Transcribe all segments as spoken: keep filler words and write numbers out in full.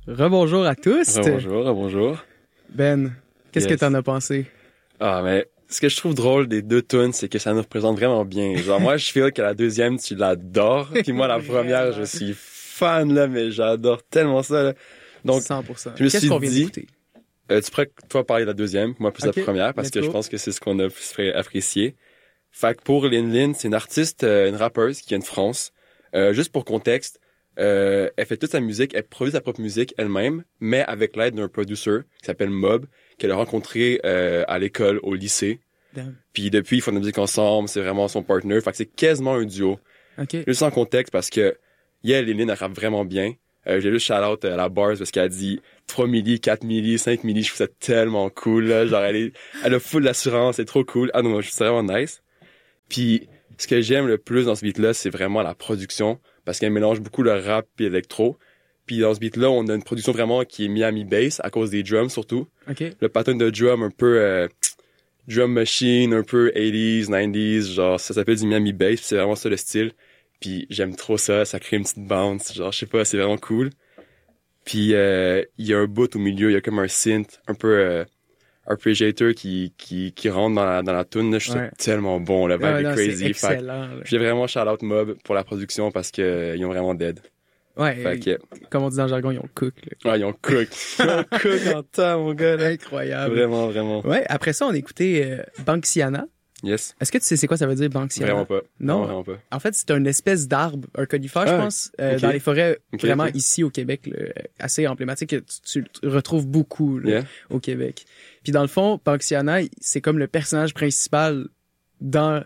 Rebonjour à tous. Rebonjour, rebonjour. Ben, qu'est-ce Yes. que t'en as pensé? Ah, mais ce que je trouve drôle des deux tunes, c'est que ça nous représente vraiment bien. Genre, moi, je feel que la deuxième, tu l'adores. Puis moi, la première, je suis fan, là, mais j'adore tellement ça, là. Donc, cent pour cent. je me Qu'est-ce suis qu'on vient dit- d'écouter? euh, tu pourrais, toi, parler de la deuxième, moi, plus Ok, la première, parce let's que je go. pense que c'est ce qu'on a plus apprécié. Fait que pour Lin Lin, c'est une artiste, euh, une rappeuse qui vient de France. Euh, juste pour contexte, euh, elle fait toute sa musique, elle produit sa propre musique elle-même, mais avec l'aide d'un producer qui s'appelle Mob, qu'elle a rencontré euh, à l'école, au lycée. Damn. Puis depuis, ils font de la musique ensemble, c'est vraiment son partner. Fait que c'est quasiment un duo. OK. Juste en contexte, parce que, yeah, Lin Lin, elle rappe vraiment bien. Euh, j'ai juste shout-out à la bars parce qu'elle a dit trois milli, quatre milli, cinq milli. Je trouve ça tellement cool, là. Genre, elle est, elle a full d'assurance, c'est trop cool. Ah non, je trouve ça vraiment nice. Puis, ce que j'aime le plus dans ce beat-là, c'est vraiment la production, parce qu'elle mélange beaucoup le rap et l'électro. Puis dans ce beat-là, on a une production vraiment qui est Miami bass, à cause des drums surtout. OK. Le pattern de drum un peu euh, drum machine, un peu eighties, nineties, genre ça s'appelle du Miami bass, puis c'est vraiment ça le style. Puis j'aime trop ça, ça crée une petite bounce, genre je sais pas, c'est vraiment cool. Puis euh, il y a un bout au milieu, il y a comme un synth, un peu euh, arpeggiator qui qui qui rentre dans la dans la tune, là, je trouve Ouais. ça tellement bon, le vibe Ah, est non, crazy. c'est Fait que excellent. là. j'ai vraiment shout out Mob pour la production parce que euh, ils ont vraiment dead. Ouais, Fait que comme on dit dans le jargon, ils ont cook. Là. ouais, ils ont cook, ils ont cook en temps mon gars là. Incroyable. Vraiment vraiment. Ouais, après ça, on a écouté euh, Banksiana. Yes. Est-ce que tu sais c'est quoi ça veut dire, Banksiana? Vraiment pas. Non. Vraiment pas. En fait, c'est une espèce d'arbre, un conifère, je Ah, pense, euh, ok. dans les forêts Ok, vraiment ok. ici au Québec, là, assez emblématique, que tu, tu le retrouves beaucoup là, Yeah. au Québec. Puis dans le fond, Banksiana, c'est comme le personnage principal dans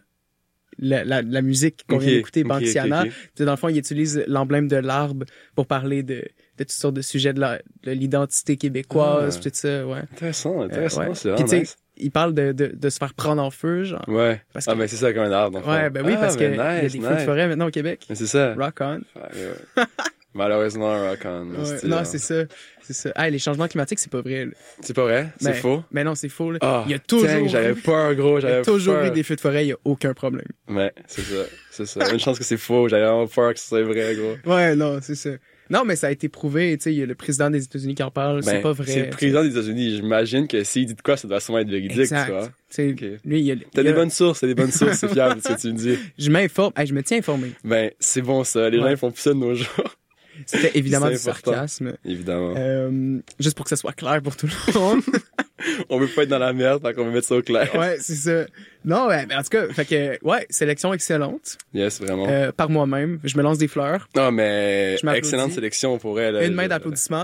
la, la, la musique qu'on Ok, vient d'écouter, ok, Banksiana. ok, ok. Tu sais, dans le fond, il utilise l'emblème de l'arbre pour parler de, de toutes sortes de sujets de, la, de l'identité québécoise, Ah. tout ça, ouais. Intéressant, intéressant, Euh, ouais. c'est Puis vraiment tu sais, nice. il parle de, de, de se faire prendre en feu, genre. Ouais. Parce Ah que- ben c'est ça comme un arbre. dans le Ouais, fond. ben oui, ah, parce qu'il ben y a des nice, feux de nice. forêt maintenant au Québec. Mais c'est ça. Rock on. Ouais, ouais. Malheureusement, rock on. Ouais, c'est- non, c'est ça. C'est ça. Ah, les changements climatiques, c'est pas vrai. là. C'est pas vrai? C'est Mais- faux? Mais non, c'est faux. Là. Ah, il y a toujours, dang, j'avais peur, gros, il y a j'avais toujours peur. eu des feux de forêt, il y a aucun problème. Ouais, c'est ça, c'est ça. Une chance que c'est faux, j'avais vraiment peur que ce soit vrai, gros. Ouais, non, c'est ça. Non, mais ça a été prouvé, tu sais, il y a le président des États-Unis qui en parle, c'est Ben, pas vrai. C'est le président des États-Unis, j'imagine que s'il dit de quoi, ça doit sûrement être véridique, Exact. tu vois. Tu sais, Ok. lui, il y a, T'as il y a- des bonnes sources, t'as des bonnes sources, c'est fiable, ce que tu me dis. Je m'informe, hey, je me tiens informé. Ben, c'est bon ça, les Ouais. gens ils font plus ça de nos jours. C'était évidemment C'est du important. sarcasme. Évidemment. Euh, juste pour que ça soit clair pour tout le monde. On veut pas être dans la merde, fait qu'on veut mettre ça au clair. Ouais, c'est ça. Non, ouais, mais en tout cas, fait que, ouais, sélection excellente. Yes, vraiment. Euh, par moi-même, je me lance des fleurs. Non, mais Je m'applaudis. excellente sélection pour elle. Une main d'applaudissement.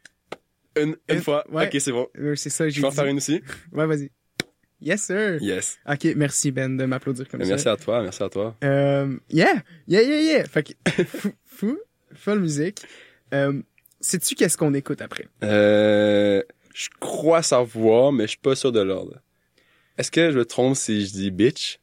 Une, une Une- fois. ouais. Ok, c'est bon. Euh, c'est ça, Je j'ai peux en dit. faire une aussi? Ouais, vas-y. Yes, sir. Yes. Ok, merci Ben de m'applaudir comme Mais ça. merci à toi, merci à toi. Euh, yeah, yeah, yeah, yeah. Fait que, fou, fou, folle musique. Euh, sais-tu qu'est-ce qu'on écoute après? Euh, je crois savoir, mais je suis pas sûr de l'ordre. Est-ce que je me trompe si je dis bitch?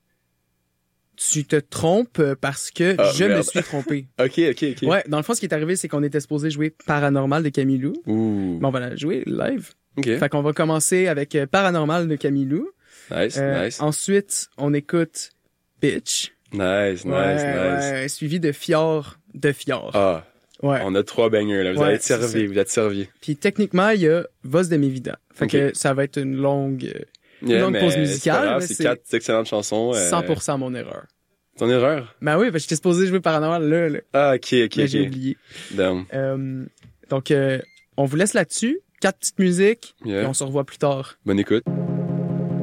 Tu te trompes euh, parce que Ah, je me merde. suis trompé. Ok, ok, ok. Ouais, dans le fond, ce qui est arrivé, c'est qu'on était supposé jouer Paranormal de Camilou. Ouh. Bon, on va la jouer live. Ok. Fait qu'on va commencer avec euh, Paranormal de Camilou. Nice, Euh, nice. Ensuite, on écoute Bitch. Nice, nice, ouais, nice. ouais, suivi de Fjord de Fjord. Ah, Ouais. on a trois bangers, là. Vous Ouais, allez être c'est servis, ça. vous êtes servis. Puis techniquement, il y a Voz de Mévida. Fait Ok. que ça va être une longue, euh, Yeah, longue mais pause c'est musicale, pas grave, mais C'est c'est quatre excellentes chansons. euh, cent pour cent mon erreur. Ton erreur? Ben oui, parce que j'étais supposé jouer Paranormal là, là. Ah, ok, ok, mais j'ai ok. oublié. Damn. Euh, donc, euh, on vous laisse là-dessus. Quatre petites musiques, Yeah. et on se revoit plus tard. Bonne écoute.